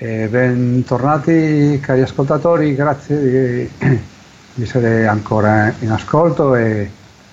Bentornati cari ascoltatori, grazie di essere ancora in ascolto e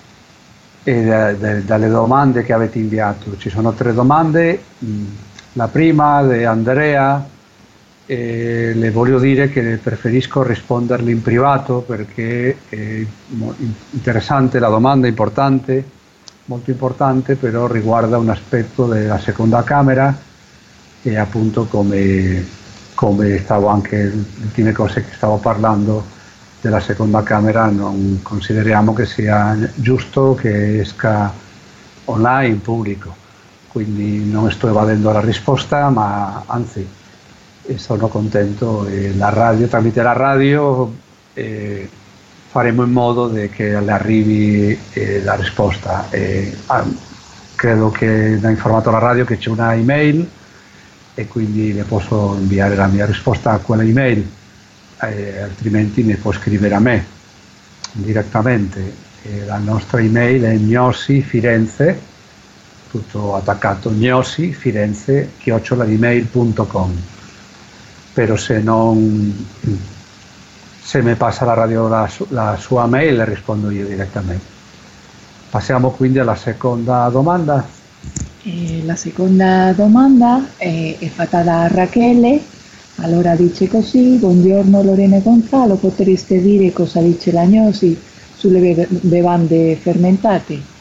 dalle domande che avete inviato. Ci sono 3 domande, la prima di Andrea, le voglio dire che preferisco risponderle in privato perché è interessante la domanda, importante, molto importante, però riguarda un aspetto della seconda camera e appunto come stavo anche le ultime cose che stavo parlando della seconda camera, non consideriamo che sia giusto che esca online in pubblico, quindi non sto evadendo la risposta, ma anzi sono contento e tramite la radio faremo in modo che le arrivi la risposta. Credo che ha informato la radio che c'è una email e quindi le posso inviare la mia risposta a quella email, altrimenti mi può scrivere a me direttamente. La nostra email è gnossi-firenze, tutto attaccato, gnossi-firenze@gmail.com. Però se mi passa la radio la sua mail, rispondo io direttamente. Passiamo quindi alla seconda domanda. La seconda domanda è fatta da Rachele, allora dice così: buongiorno Lorena e Gonzalo, potreste dire cosa dice la gnosi sulle bevande fermentate?